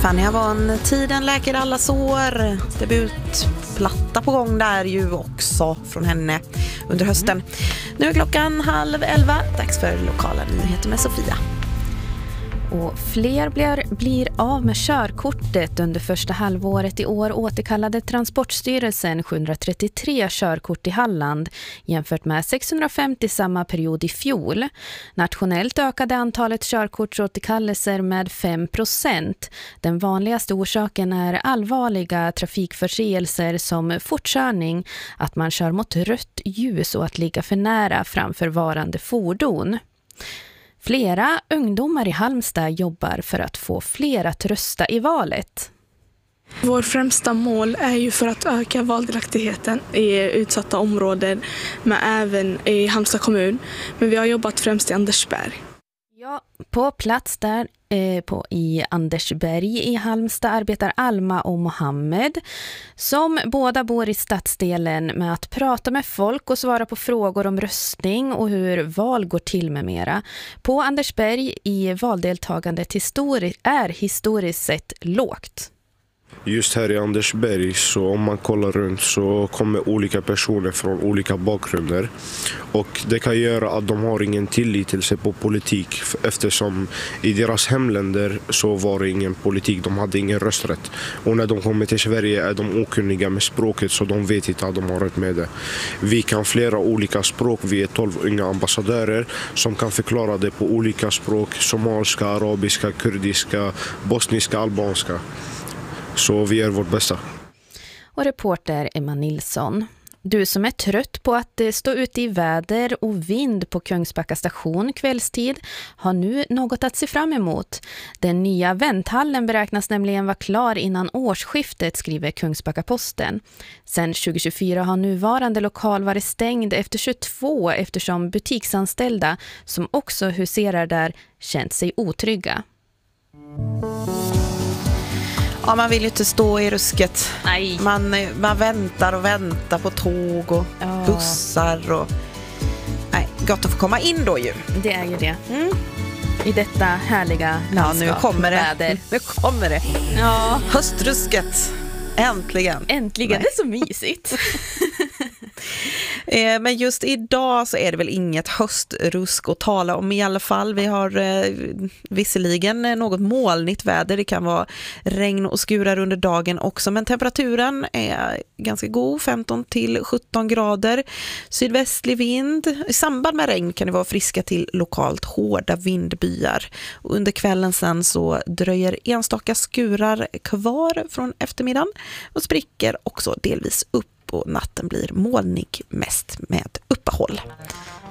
Fanny Havon, Tiden läker alla sår. Debutplatta på gång där ju också från henne under hösten. Nu är klockan 10:30. Dags för lokala nyheter med Sofia. Och fler blir av med körkortet. Under första halvåret i år återkallade Transportstyrelsen 733 körkort i Halland jämfört med 650 samma period i fjol. Nationellt ökade antalet körkortsåterkallelser med 5%. Den vanligaste orsaken är allvarliga trafikförseelser som fortkörning, att man kör mot rött ljus och att ligga för nära framför varande fordon. Flera ungdomar i Halmstad jobbar för att få fler att rösta i valet. Vår främsta mål är ju för att öka valdelaktigheten i utsatta områden, men även i Halmstad kommun. Men vi har jobbat främst i Andersberg. Ja, på plats där i Andersberg i Halmstad arbetar Alma och Mohammed som båda bor i stadsdelen med att prata med folk och svara på frågor om röstning och hur val går till med mera. På Andersberg i valdeltagandet är historiskt sett lågt. Just här i Andersberg, så om man kollar runt så kommer olika personer från olika bakgrunder. Och det kan göra att de har ingen tillit till sig på politik, eftersom i deras hemländer så var det ingen politik, de hade ingen rösträtt. Och när de kommer till Sverige är de okunniga med språket, så de vet inte att de har rätt med det. Vi kan flera olika språk, vi är 12 unga ambassadörer som kan förklara det på olika språk: somaliska, arabiska, kurdiska, bosniska, albanska. Så vi gör vårt bästa. Och reporter Emma Nilsson. Du som är trött på att stå ute i väder och vind på Kungsbacka station kvällstid har nu något att se fram emot. Den nya vänthallen beräknas nämligen vara klar innan årsskiftet, skriver Kungsbacka-Posten. Sen 2024 har nuvarande lokal varit stängd efter 22 eftersom butiksanställda som också huserar där känt sig otrygga. Ja, man vill ju inte stå i rusket. Nej. Man väntar och väntar på tåg och bussar. Och... Nej, gott att få komma in då ju. Det är ju det. I detta härliga landskap. Ja, nu kommer det. Väder. Nu kommer det. Ja. Höstrusket. Äntligen. Äntligen, Nej. det är så mysigt. Men just idag så är det väl inget höstrusk att tala om i alla fall. Vi har visserligen något molnigt väder. Det kan vara regn och skurar under dagen också. Men temperaturen är ganska god, 15 till 17 grader. Sydvästlig vind. I samband med regn kan det vara friska till lokalt hårda vindbyar. Och under kvällen sen så dröjer enstaka skurar kvar från eftermiddagen. Och spricker också delvis upp. Och natten blir molnig mest med uppehåll.